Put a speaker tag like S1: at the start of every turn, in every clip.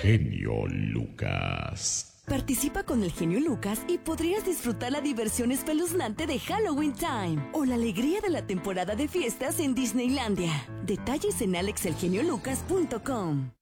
S1: genio Lucas.
S2: Participa con el genio Lucas y podrías disfrutar la diversión espeluznante de Halloween Time o la alegría de la temporada de fiestas en Disneylandia. Detalles en alexelgeniolucas.com.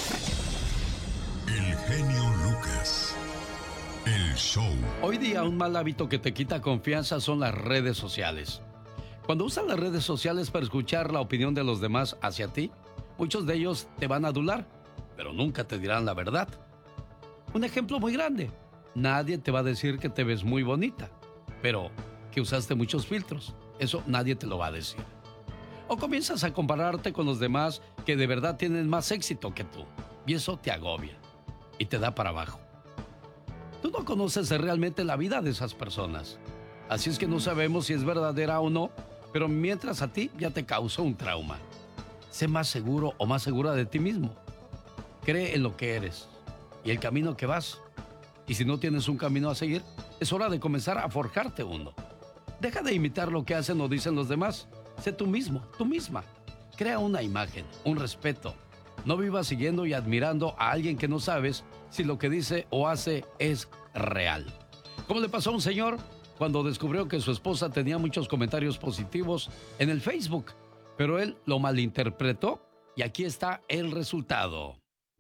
S3: El genio Lucas. El show.
S4: Hoy día un mal hábito que te quita confianza son las redes sociales. Cuando usas las redes sociales para escuchar la opinión de los demás hacia ti, muchos de ellos te van a adular, pero nunca te dirán la verdad. Un ejemplo muy grande: nadie te va a decir que te ves muy bonita, pero que usaste muchos filtros. Eso nadie te lo va a decir. O comienzas a compararte con los demás que de verdad tienen más éxito que tú, y eso te agobia y te da para abajo. Tú no conoces realmente la vida de esas personas, así es que no sabemos si es verdadera o no, pero mientras a ti ya te causó un trauma. Sé más seguro o más segura de ti mismo. Cree en lo que eres y el camino que vas. Y si no tienes un camino a seguir, es hora de comenzar a forjarte uno. Deja de imitar lo que hacen o dicen los demás. Sé tú mismo, tú misma. Crea una imagen, un respeto. No vivas siguiendo y admirando a alguien que no sabes si lo que dice o hace es real. ¿Cómo le pasó a un señor cuando descubrió que su esposa tenía muchos comentarios positivos en el Facebook? Pero él lo malinterpretó y aquí está el resultado.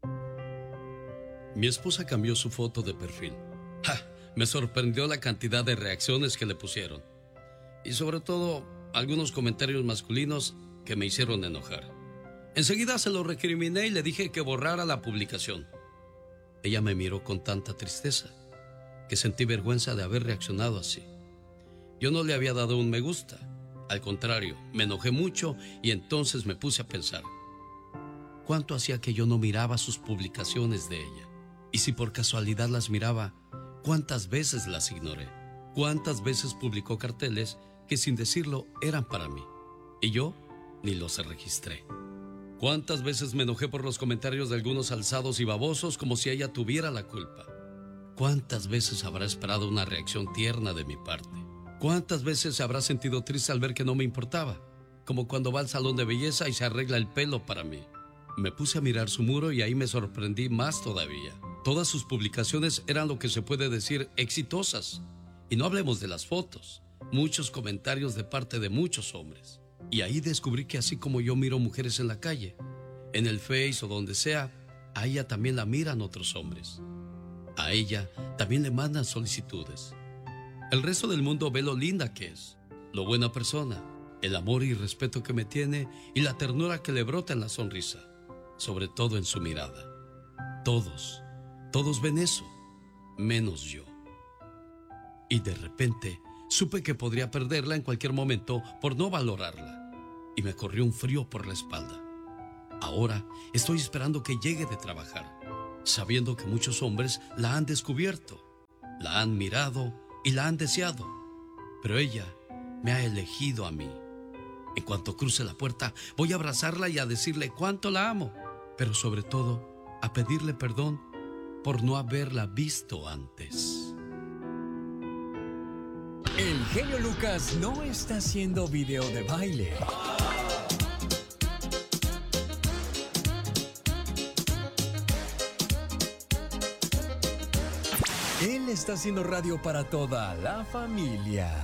S5: Mi esposa cambió su foto de perfil. ¡Ja! Me sorprendió la cantidad de reacciones que le pusieron. Y sobre todo, algunos comentarios masculinos que me hicieron enojar. Enseguida se lo recriminé y le dije que borrara la publicación. Ella me miró con tanta tristeza que sentí vergüenza de haber reaccionado así. Yo no le había dado un me gusta. Al contrario, me enojé mucho y entonces me puse a pensar. ¿Cuánto hacía que yo no miraba sus publicaciones de ella? Y si por casualidad las miraba, ¿cuántas veces las ignoré? ¿Cuántas veces publicó carteles que sin decirlo eran para mí? Y yo ni los registré. ¿Cuántas veces me enojé por los comentarios de algunos alzados y babosos como si ella tuviera la culpa? ¿Cuántas veces habrá esperado una reacción tierna de mi parte? ¿Cuántas veces se habrá sentido triste al ver que no me importaba? Como cuando va al salón de belleza y se arregla el pelo para mí. Me puse a mirar su muro y ahí me sorprendí más todavía. Todas sus publicaciones eran lo que se puede decir exitosas. Y no hablemos de las fotos. Muchos comentarios de parte de muchos hombres. Y ahí descubrí que así como yo miro mujeres en la calle, en el Face o donde sea, a ella también la miran otros hombres. A ella también le mandan solicitudes. El resto del mundo ve lo linda que es, lo buena persona, el amor y respeto que me tiene y la ternura que le brota en la sonrisa, sobre todo en su mirada. Todos ven eso, menos yo. Y de repente supe que podría perderla en cualquier momento por no valorarla. Y me corrió un frío por la espalda. Ahora estoy esperando que llegue de trabajar, sabiendo que muchos hombres la han descubierto, la han mirado y la han deseado. Pero ella me ha elegido a mí. En cuanto cruce la puerta, voy a abrazarla y a decirle cuánto la amo. Pero sobre todo, a pedirle perdón por no haberla visto antes.
S6: El genio Lucas no está haciendo video de baile. Él está haciendo radio para toda la familia.